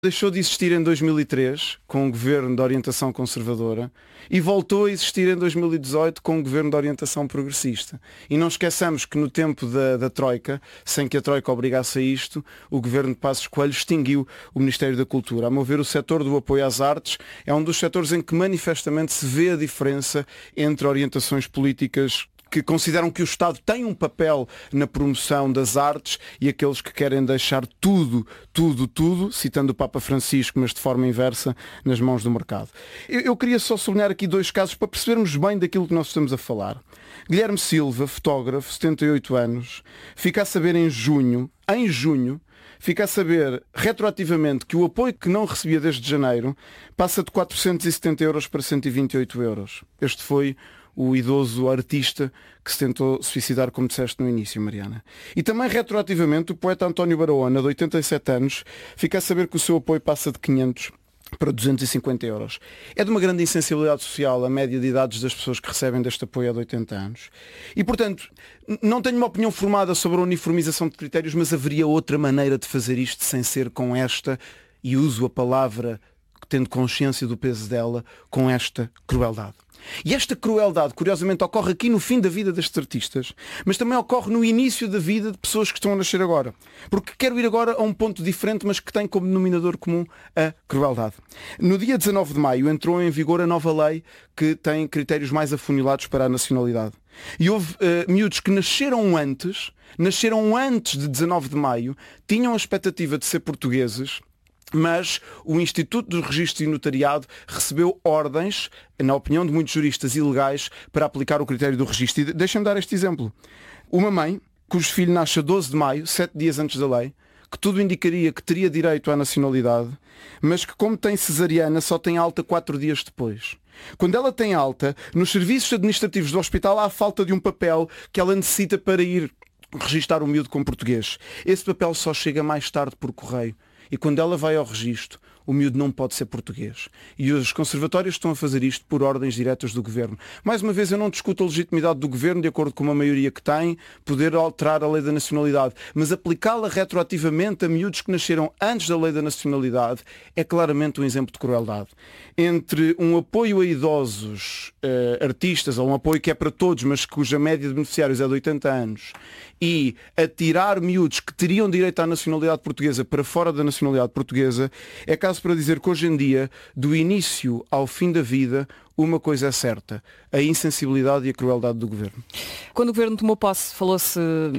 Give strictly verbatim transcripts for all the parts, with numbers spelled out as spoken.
Deixou de existir em dois mil e três, com um governo de orientação conservadora, e voltou a existir em dois mil e dezoito com um governo de orientação progressista. E não esqueçamos que no tempo da, da Troika, sem que a Troika obrigasse a isto, o governo de Passos Coelho extinguiu o Ministério da Cultura. A meu ver, o setor do apoio às artes é um dos setores em que manifestamente se vê a diferença entre orientações políticas que consideram que o Estado tem um papel na promoção das artes e aqueles que querem deixar tudo, tudo, tudo, citando o Papa Francisco, mas de forma inversa, nas mãos do mercado. Eu, eu queria só sublinhar aqui dois casos para percebermos bem daquilo que nós estamos a falar. Guilherme Silva, fotógrafo, setenta e oito anos, fica a saber em junho, em junho, fica a saber retroativamente que o apoio que não recebia desde janeiro passa de quatrocentos e setenta euros para cento e vinte e oito euros. Este foi o idoso artista que se tentou suicidar, como disseste no início, Mariana. E também, retroativamente, o poeta António Barahona, de oitenta e sete anos, fica a saber que o seu apoio passa de quinhentos para duzentos e cinquenta euros. É de uma grande insensibilidade social a média de idades das pessoas que recebem deste apoio há de oitenta anos. E, portanto, não tenho uma opinião formada sobre a uniformização de critérios, mas haveria outra maneira de fazer isto sem ser com esta, e uso a palavra tendo consciência do peso dela, com esta crueldade. E esta crueldade, curiosamente, ocorre aqui no fim da vida destes artistas, mas também ocorre no início da vida de pessoas que estão a nascer agora. Porque quero ir agora a um ponto diferente, mas que tem como denominador comum a crueldade. No dia dezanove de maio entrou em vigor a nova lei que tem critérios mais afunilados para a nacionalidade. E houve uh, miúdos que nasceram antes, nasceram antes de dezanove de maio, tinham a expectativa de ser portugueses, mas o Instituto do Registro e Notariado recebeu ordens, na opinião de muitos juristas, ilegais para aplicar o critério do registro. E deixem-me dar este exemplo. Uma mãe, cujo filho nasce a doze de maio, sete dias antes da lei, que tudo indicaria que teria direito à nacionalidade, mas que, como tem cesariana, só tem alta quatro dias depois. Quando ela tem alta, nos serviços administrativos do hospital há a falta de um papel que ela necessita para ir registar o miúdo com português. Esse papel só chega mais tarde por correio. E quando ela vai ao registro, o miúdo não pode ser português. E os conservatórios estão a fazer isto por ordens diretas do Governo. Mais uma vez, eu não discuto a legitimidade do Governo, de acordo com uma maioria que tem, poder alterar a lei da nacionalidade. Mas aplicá-la retroativamente a miúdos que nasceram antes da lei da nacionalidade é claramente um exemplo de crueldade. Entre um apoio a idosos uh, artistas, ou um apoio que é para todos, mas cuja média de beneficiários é de oitenta anos, e atirar miúdos que teriam direito à nacionalidade portuguesa para fora da nacionalidade portuguesa, é caso para dizer que hoje em dia, do início ao fim da vida, uma coisa é certa: a insensibilidade e a crueldade do Governo. Quando o Governo tomou posse, falou-se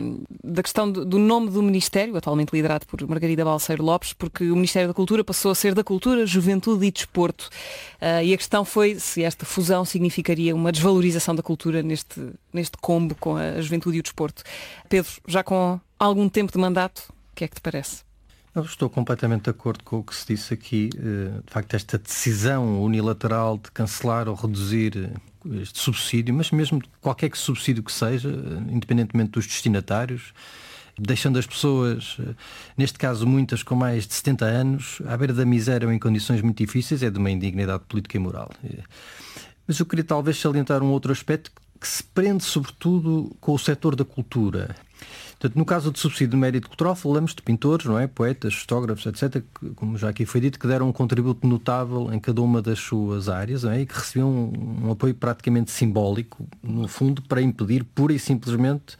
da questão do nome do Ministério, atualmente liderado por Margarida Balseiro Lopes, porque o Ministério da Cultura passou a ser da Cultura, Juventude e Desporto. Uh, e a questão foi se esta fusão significaria uma desvalorização da cultura neste, neste combo com a juventude e o desporto. Pedro, já com algum tempo de mandato, o que é que te parece? Eu estou completamente de acordo com o que se disse aqui. De facto, esta decisão unilateral de cancelar ou reduzir este subsídio, mas mesmo qualquer que subsídio que seja, independentemente dos destinatários, deixando as pessoas, neste caso muitas com mais de setenta anos, à beira da miséria ou em condições muito difíceis, é de uma indignidade política e moral. Mas eu queria talvez salientar um outro aspecto que se prende sobretudo com o setor da cultura. Portanto, no caso do subsídio de mérito cultural, falamos de pintores, não é? Poetas, fotógrafos, etcétera, que, como já aqui foi dito, que deram um contributo notável em cada uma das suas áreas, não é? E que recebiam um, um apoio praticamente simbólico, no fundo, para impedir pura e simplesmente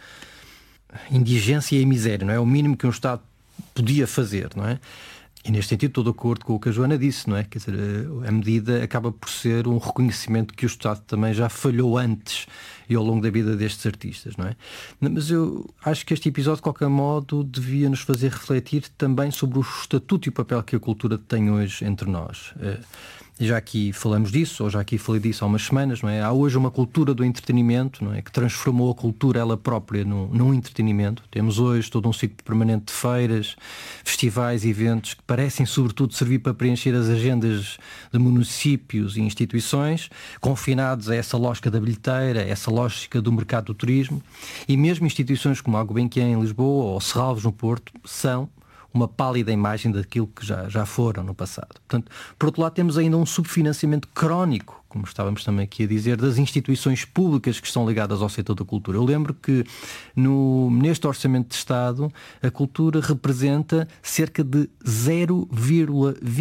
indigência e miséria, não é? O mínimo que um Estado podia fazer, não é? E neste sentido estou de acordo com o que a Joana disse, não é? Quer dizer, a medida acaba por ser um reconhecimento que o Estado também já falhou antes e ao longo da vida destes artistas, não é? Mas eu acho que este episódio, de qualquer modo, devia nos fazer refletir também sobre o estatuto e o papel que a cultura tem hoje entre nós. Já aqui falamos disso, ou já aqui falei disso há umas semanas, não é? Há hoje uma cultura do entretenimento, não é? Que transformou a cultura ela própria num, num entretenimento. Temos hoje todo um ciclo permanente de feiras, festivais, eventos que parecem sobretudo servir para preencher as agendas de municípios e instituições, confinados a essa lógica da bilheteira, essa lógica do mercado do turismo, e mesmo instituições como a Gulbenkian em Lisboa ou Serralves no Porto são uma pálida imagem daquilo que já, já foram no passado. Portanto, por outro lado, temos ainda um subfinanciamento crónico, como estávamos também aqui a dizer, das instituições públicas que estão ligadas ao setor da cultura. Eu lembro que no, neste Orçamento de Estado a cultura representa cerca de zero vírgula vinte